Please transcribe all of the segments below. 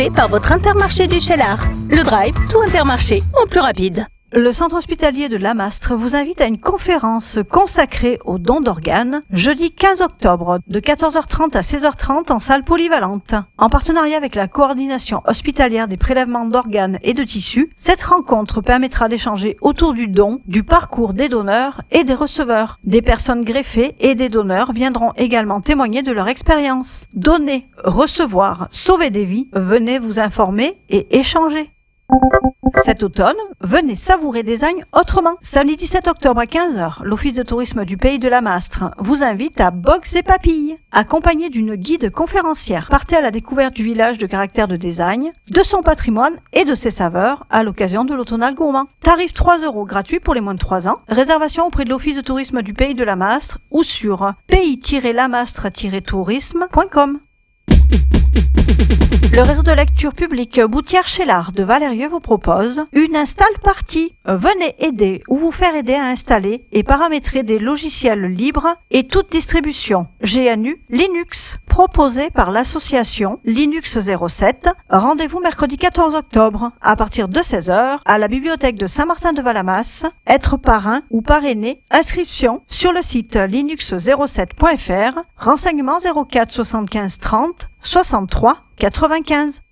Par votre Intermarché du Cheylard. Le drive, tout Intermarché, au plus rapide. Le centre hospitalier de Lamastre vous invite à une conférence consacrée aux dons d'organes, jeudi 15 octobre, de 14h30 à 16h30 en salle polyvalente. En partenariat avec la coordination hospitalière des prélèvements d'organes et de tissus, cette rencontre permettra d'échanger autour du don, du parcours des donneurs et des receveurs. Des personnes greffées et des donneurs viendront également témoigner de leur expérience. Donner, recevoir, sauver des vies, venez vous informer et échanger. Cet automne, venez savourer Design autrement. Samedi 17 octobre à 15h, l'Office de tourisme du Pays de Lamastre vous invite à Box et Papilles. Accompagné d'une guide conférencière, partez à la découverte du village de caractère de Design, de son patrimoine et de ses saveurs à l'occasion de l'automnal gourmand. Tarif 3 € gratuit pour les moins de 3 ans. Réservation auprès de l'Office de tourisme du Pays de Lamastre ou sur pays-lamastre-tourisme.com. Le réseau de lecture publique Boutière Cheylard de Valérieux vous propose une install party. Venez aider ou vous faire aider à installer et paramétrer des logiciels libres et toute distribution GNU Linux proposée par l'association Linux 07. Rendez-vous mercredi 14 octobre à partir de 16h à la bibliothèque de Saint-Martin-de-Valamas. Être parrain ou parrainé, inscription sur le site linux07.fr. Renseignements 04 75 30 63 95.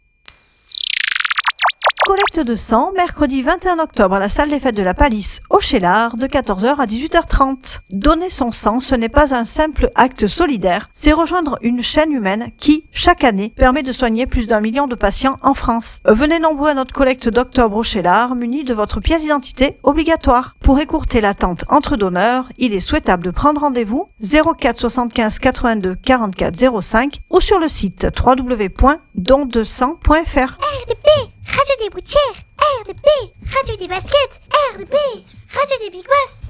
Collecte de sang, mercredi 21 octobre à la salle des fêtes de la Palisse au Cheylard de 14h à 18h30. Donner son sang, ce n'est pas un simple acte solidaire, c'est rejoindre une chaîne humaine qui, chaque année, permet de soigner plus d'1 million de patients en France. Venez nombreux à notre collecte d'octobre au Cheylard, munis de votre pièce d'identité obligatoire. Pour écourter l'attente entre donneurs, il est souhaitable de prendre rendez-vous 04 75 82 44 05 ou sur le site www.dondesang.fr. RDP, Radio des Boutières, RDP, Radio des Baskets, RDP, Radio des Big Boss.